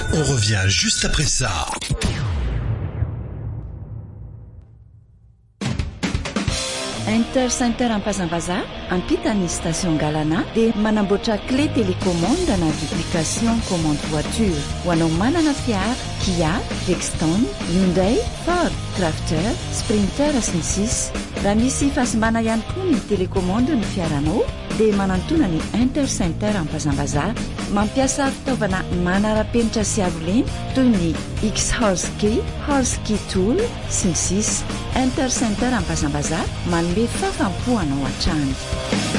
On revient juste après ça. Intercenter Ampazambaza ampita ny station Galana dia manamboatra clé télécommande na application commande voiture ho anao manana fiara Kia, Dexton, Hyundai, Ford, Crafter, Sprinter sy ny sisa. Raha misy fahasimana ihany koa ny télécommande ny fiaranao dia manantona ny Intercenter Ampazambaza mampiasa fitaovana manara-penitra sy arolena toy ny X-Horse Key Tool sy ny sisa. Intercenter Ampazambaza manome fafampo anao hatrany.